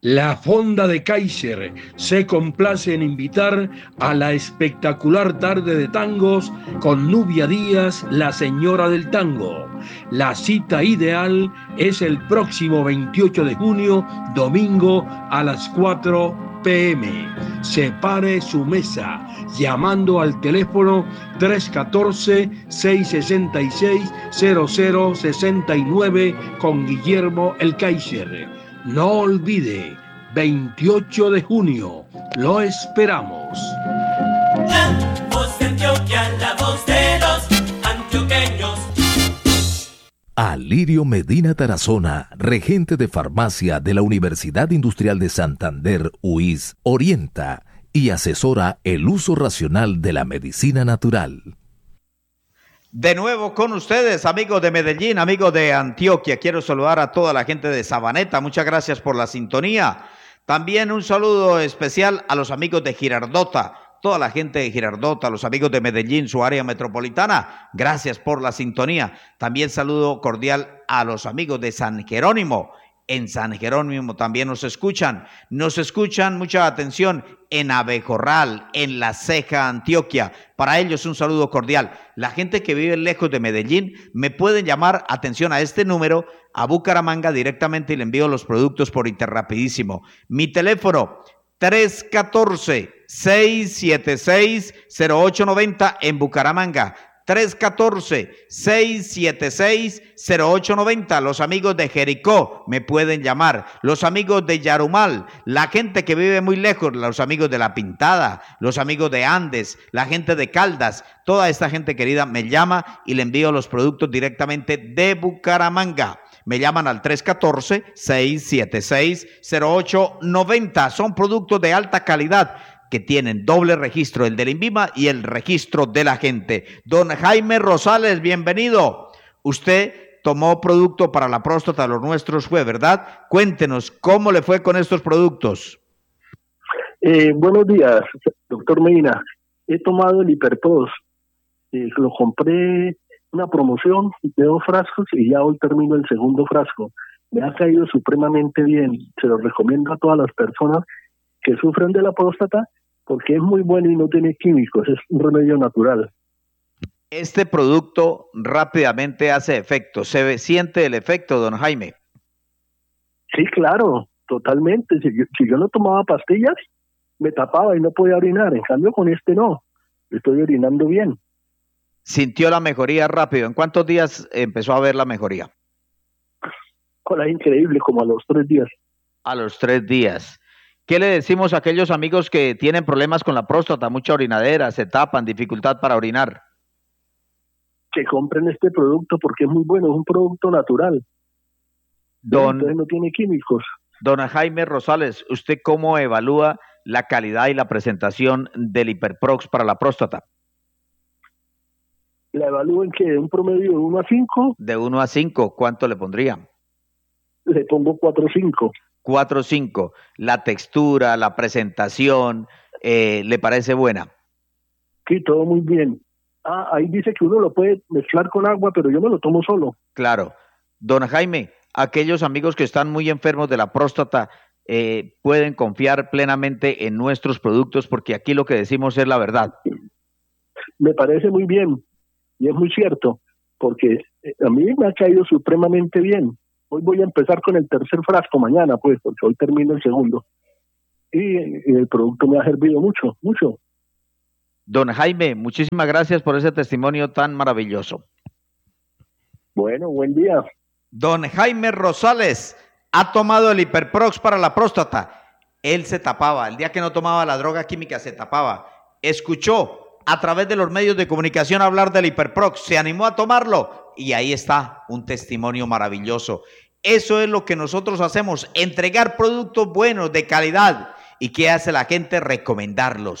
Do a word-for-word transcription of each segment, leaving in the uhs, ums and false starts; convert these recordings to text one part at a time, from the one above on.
La Fonda de Kaiser se complace en invitar a la espectacular tarde de tangos con Nubia Díaz, la señora del tango. La cita ideal es el próximo veintiocho de junio, domingo a las cuatro p m Separe su mesa llamando al teléfono tres uno cuatro, seis seis seis, cero cero seis nueve con Guillermo el Kaiser. No olvide, veintiocho de junio, lo esperamos. La voz de Antioquia, la voz de los antioqueños. Alirio Medina Tarazona, regente de farmacia de la Universidad Industrial de Santander, U I S, orienta y asesora el uso racional de la medicina natural. De nuevo con ustedes, amigos de Medellín, amigos de Antioquia. Quiero saludar a toda la gente de Sabaneta. Muchas gracias por la sintonía. También un saludo especial a los amigos de Girardota, toda la gente de Girardota, los amigos de Medellín, su área metropolitana. Gracias por la sintonía. También saludo cordial a los amigos de San Jerónimo. En San Jerónimo también nos escuchan. Nos escuchan, mucha atención, en Abejorral, en La Ceja, Antioquia. Para ellos un saludo cordial. La gente que vive lejos de Medellín me pueden llamar, atención a este número, a Bucaramanga directamente y le envío los productos por Interrapidísimo. Mi teléfono, tres uno cuatro, seis siete seis, cero ocho nueve cero en Bucaramanga. tres uno cuatro, seis siete seis, cero ocho nueve cero. Los amigos de Jericó me pueden llamar. Los amigos de Yarumal, la gente que vive muy lejos, los amigos de La Pintada, los amigos de Andes, la gente de Caldas, toda esta gente querida me llama y le envío los productos directamente de Bucaramanga. Me llaman al tres uno cuatro, seis siete seis, cero ocho nueve cero. Son productos de alta calidad que tienen doble registro, el del INVIMA y el registro de la gente. Don Jaime Rosales, bienvenido. Usted tomó producto para la próstata, los nuestros fue, ¿verdad? Cuéntenos, ¿cómo le fue con estos productos? Eh, buenos días, doctor Medina. He tomado el Hipertos. Eh, lo compré una promoción de dos frascos y ya hoy termino el segundo frasco. Me ha caído supremamente bien. Se lo recomiendo a todas las personas que sufren de la próstata porque es muy bueno y no tiene químicos, es un remedio natural. Este producto rápidamente hace efecto. ¿Se siente el efecto, don Jaime? Sí, claro, totalmente. Si yo, si yo no tomaba pastillas, me tapaba y no podía orinar. En cambio, con este no. Estoy orinando bien. ¿Sintió la mejoría rápido? ¿En cuántos días empezó a ver la mejoría? Hola, increíble, como a los tres días. A los tres días. ¿Qué le decimos a aquellos amigos que tienen problemas con la próstata, mucha orinadera, se tapan, dificultad para orinar? Que compren este producto porque es muy bueno, es un producto natural. Don, Entonces no tiene químicos. Don Jaime Rosales, ¿usted cómo evalúa la calidad y la presentación del Hiperprox para la próstata? La evalúo en que de un promedio de uno a cinco. De uno a cinco, ¿cuánto le pondría? Le pongo cuatro o cinco. cuatro o cinco. La textura, la presentación, eh, ¿le parece buena? Sí, todo muy bien. Ah, ahí dice que uno lo puede mezclar con agua, pero yo me lo tomo solo. Claro. Don Jaime, aquellos amigos que están muy enfermos de la próstata eh, pueden confiar plenamente en nuestros productos porque aquí lo que decimos es la verdad. Me parece muy bien y es muy cierto porque a mí me ha caído supremamente bien. Hoy voy a empezar con el tercer frasco mañana, pues, porque hoy termino el segundo. Y, y el producto me ha servido mucho, mucho. Don Jaime, muchísimas gracias por ese testimonio tan maravilloso. Bueno, buen día. Don Jaime Rosales ha tomado el Hiperprox para la próstata. Él se tapaba, el día que no tomaba la droga química se tapaba. Escuchó a través de los medios de comunicación hablar del Hiperprox, se animó a tomarlo y ahí está un testimonio maravilloso. Eso es lo que nosotros hacemos, entregar productos buenos, de calidad. ¿Y qué hace la gente? Recomendarlos.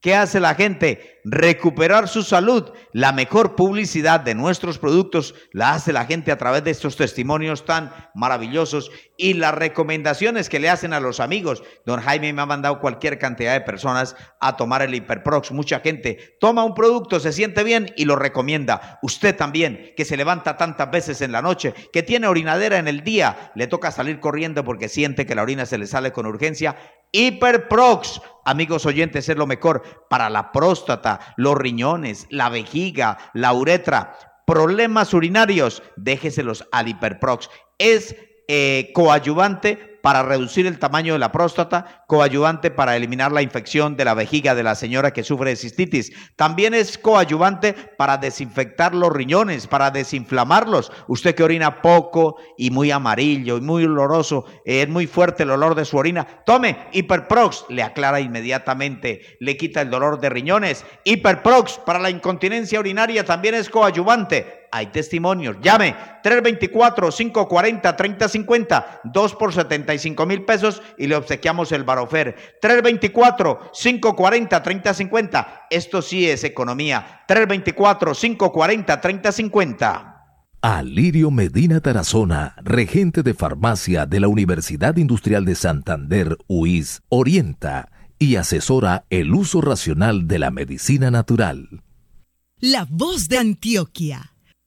¿Qué hace la gente? Recuperar su salud. La mejor publicidad de nuestros productos la hace la gente a través de estos testimonios tan maravillosos y las recomendaciones que le hacen a los amigos. Don Jaime me ha mandado cualquier cantidad de personas a tomar el Hiperprox. Mucha gente toma un producto, se siente bien y lo recomienda. Usted también, que se levanta tantas veces en la noche, que tiene orinadera en el día, le toca salir corriendo porque siente que la orina se le sale con urgencia. Hiperprox, amigos oyentes, es lo mejor para la próstata, los riñones, la vejiga, la uretra, problemas urinarios, déjeselos al Hiperprox. Es eh, coadyuvante para reducir el tamaño de la próstata, coadyuvante para eliminar la infección de la vejiga de la señora que sufre de cistitis. También es coadyuvante para desinfectar los riñones, para desinflamarlos. Usted que orina poco y muy amarillo y muy oloroso, eh, es muy fuerte el olor de su orina, tome Hiperprox, le aclara inmediatamente, le quita el dolor de riñones. Hiperprox para la incontinencia urinaria también es coadyuvante. Hay testimonios. Llame tres dos cuatro, cinco cuatro cero, tres cero cinco cero, dos por setenta y cinco mil pesos y le obsequiamos el Barofer. tres dos cuatro, cinco cuatro cero, tres cero cinco cero. Esto sí es economía. tres dos cuatro, cinco cuatro cero, tres cero cinco cero. Alirio Medina Tarazona, regente de farmacia de la Universidad Industrial de Santander, U I S, orienta y asesora el uso racional de la medicina natural. La voz de Antioquia.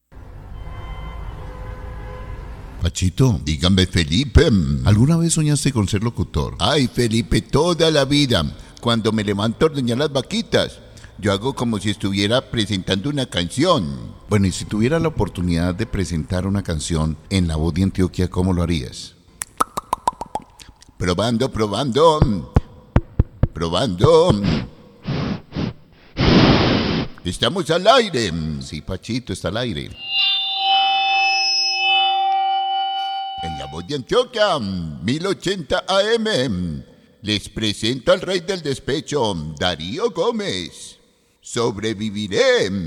Pachito, dígame, Felipe, ¿alguna vez soñaste con ser locutor? Ay, Felipe, toda la vida. Cuando me levanto a ordeñar las vaquitas, yo hago como si estuviera presentando una canción. Bueno, y si tuviera la oportunidad de presentar una canción en La Voz de Antioquia, ¿cómo lo harías? Probando, probando, probando. Estamos al aire. Sí, Pachito, está al aire. En La Voz de Antioquia, mil ochenta A M, les presento al rey del despecho, Darío Gómez. Sobreviviré.